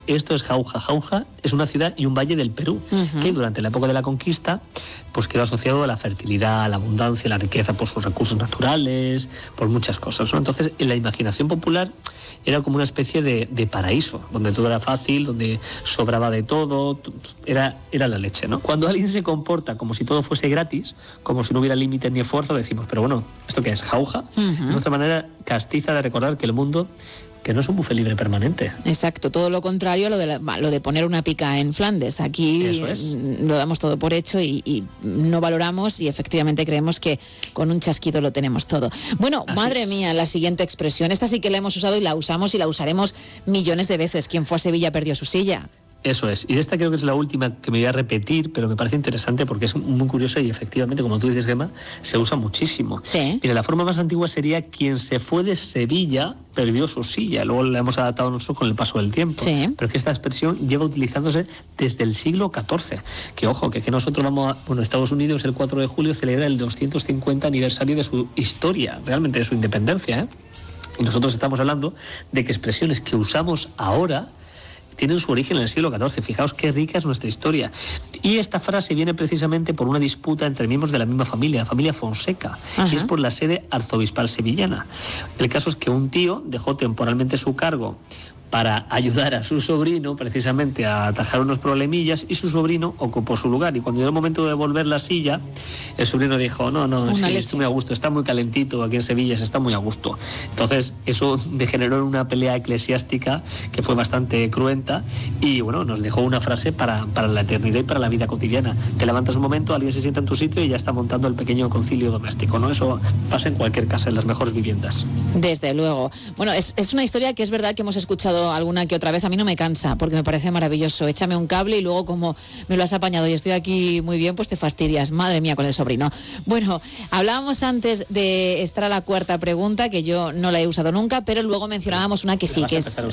Esto es Jauja. Jauja es una ciudad y un valle del Perú, que durante la época de la conquista pues quedó asociado a la fertilidad, a la abundancia, a la riqueza por sus recursos naturales, por muchas cosas, ¿no? Entonces, en la imaginación popular era como una especie de paraíso, donde todo era fácil, donde sobraba de todo, era la leche, ¿no? Cuando alguien se comporta como si todo fuese gratis, como si no hubiera límites ni esfuerzo, decimos, pero bueno, ¿esto qué es? Jauja. Nuestra manera castiza de recordar que el mundo, que no es un buffet libre permanente. Exacto, todo lo contrario a lo de poner una pica en Flandes. Aquí lo damos todo por hecho y no valoramos, y efectivamente creemos que con un chasquido lo tenemos todo. Bueno, así madre mía, la siguiente expresión. Esta sí que la hemos usado y la usamos y la usaremos millones de veces. Quien fue a Sevilla perdió su silla. Eso es. Y esta creo que es la última que me voy a repetir, pero me parece interesante porque es muy curiosa y efectivamente, como tú dices, Gemma, se usa muchísimo. Sí. Mira, la forma más antigua sería quien se fue de Sevilla perdió su silla. Luego la hemos adaptado nosotros con el paso del tiempo. Sí. Pero es que esta expresión lleva utilizándose desde el siglo XIV. Que ojo, que nosotros vamos a... Bueno, Estados Unidos el 4 de julio celebra el 250 aniversario de su historia, realmente de su independencia, ¿eh? Y nosotros estamos hablando de que expresiones que usamos ahora tienen su origen en el siglo XIV. Fijaos qué rica es nuestra historia. Y esta frase viene precisamente por una disputa entre miembros de la misma familia, la familia Fonseca, y es por la sede arzobispal sevillana. El caso es que un tío dejó temporalmente su cargo para ayudar a su sobrino precisamente a atajar unos problemillas, y su sobrino ocupó su lugar. Y cuando llegó el momento de devolver la silla, el sobrino dijo, no, sí, estoy muy a gusto, está muy calentito aquí en Sevilla, se está muy a gusto. Entonces eso degeneró en una pelea eclesiástica que fue bastante cruenta, y bueno, nos dejó una frase para la eternidad y para la vida cotidiana. Te levantas un momento, alguien se sienta en tu sitio y ya está montando el pequeño concilio doméstico, ¿no? Eso pasa en cualquier casa, en las mejores viviendas. Desde luego. Bueno, es una historia que es verdad que hemos escuchado alguna que otra vez. A mí no me cansa porque me parece maravilloso. Échame un cable y luego, como me lo has apañado y estoy aquí muy bien, pues te fastidias. Madre mía, con el sobrino. Bueno, hablábamos antes de estar a la cuarta pregunta, que yo no la he usado nunca, pero luego mencionábamos una que sí, que es...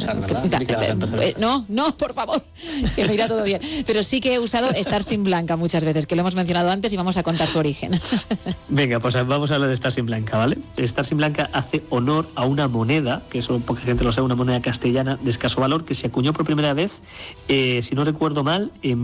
No, por favor, que me irá todo bien. Pero sí que he usado estar sin blanca muchas veces, que lo hemos mencionado antes y vamos a contar su origen. Venga, pues vamos a hablar de estar sin blanca, ¿vale? Estar sin blanca hace honor a una moneda, que eso poca gente lo sabe, una moneda castellana de escaso valor, que se acuñó por primera vez, si no recuerdo mal, en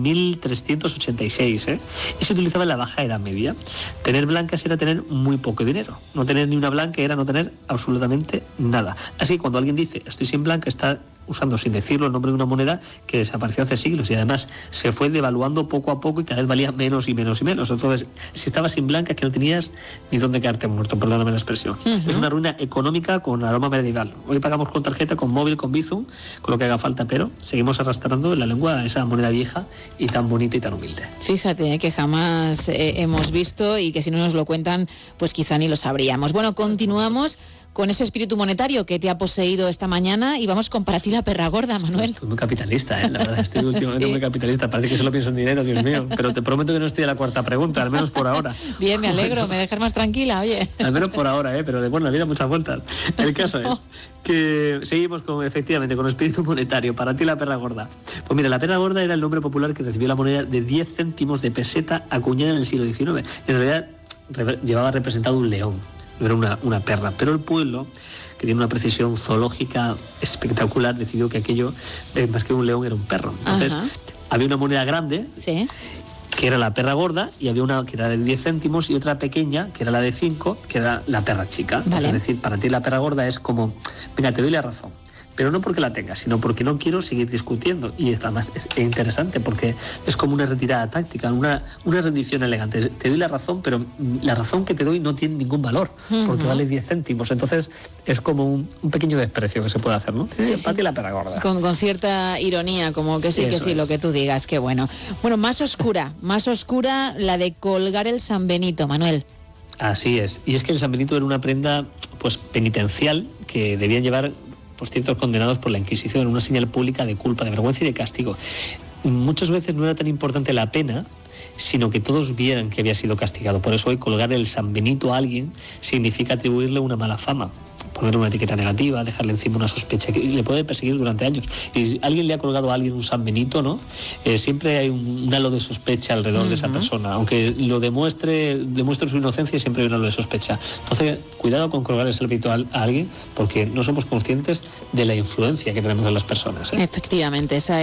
1386, y se utilizaba en la Baja Edad Media. Tener blancas era tener muy poco dinero. No tener ni una blanca era no tener absolutamente nada. Así que cuando alguien dice estoy sin blanca, está usando, sin decirlo, el nombre de una moneda que desapareció hace siglos y además se fue devaluando poco a poco y cada vez valía menos y menos y menos. Entonces, si estabas sin blanca es que no tenías ni dónde quedarte muerto, perdóname la expresión. Es una ruina económica con aroma medieval. Hoy pagamos con tarjeta, con móvil, con Bizum, con lo que haga falta, pero seguimos arrastrando en la lengua esa moneda vieja y tan bonita y tan humilde. Fíjate que jamás hemos visto, y que si no nos lo cuentan, pues quizá ni lo sabríamos. Bueno, continuamos con ese espíritu monetario que te ha poseído esta mañana y vamos con para ti la perra gorda, Manuel. Estoy muy capitalista, la verdad, estoy últimamente muy capitalista. Parece que solo pienso en dinero, Dios mío, pero te prometo que no estoy a la cuarta pregunta, al menos por ahora. Bien, me alegro, me dejas más tranquila, oye. Al menos por ahora, pero bueno, la vida muchas vueltas. El caso es que seguimos efectivamente con el espíritu monetario. Para ti la perra gorda. Pues mira, la perra gorda era el nombre popular que recibió la moneda de 10 céntimos de peseta acuñada en el siglo XIX. En realidad llevaba representado un león, no era una perra, pero el pueblo, que tiene una precisión zoológica espectacular, decidió que aquello, más que un león, era un perro. Entonces, había una moneda grande, que era la perra gorda, y había una que era de 10 céntimos y otra pequeña, que era la de 5, que era la perra chica. Entonces, es decir, para ti la perra gorda es como, venga, te doy la razón, pero no porque la tenga, sino porque no quiero seguir discutiendo. Y además es interesante porque es como una retirada táctica, una rendición elegante. Te doy la razón, pero la razón que te doy no tiene ningún valor, porque vale 10 céntimos. Entonces es como un pequeño desprecio que se puede hacer, ¿no? Para ti la perra gorda. Con cierta ironía, como que sí, lo que tú digas, qué bueno. Bueno, más oscura la de colgar el San Benito, Manuel. Así es. Y es que el San Benito era una prenda pues penitencial que debían llevar pues ciertos condenados por la Inquisición, una señal pública de culpa, de vergüenza y de castigo. Muchas veces no era tan importante la pena, sino que todos vieran que había sido castigado. Por eso hoy colgar el San Benito a alguien significa atribuirle una mala fama. ponerle una etiqueta negativa, dejarle encima una sospecha que le puede perseguir durante años. Y si alguien le ha colgado a alguien un San Benito, ¿no? Siempre hay un halo de sospecha alrededor de esa persona, aunque lo demuestre su inocencia, siempre hay un halo de sospecha. Entonces, cuidado con colgar el San Benito a alguien, porque no somos conscientes de la influencia que tenemos en las personas. Efectivamente, esa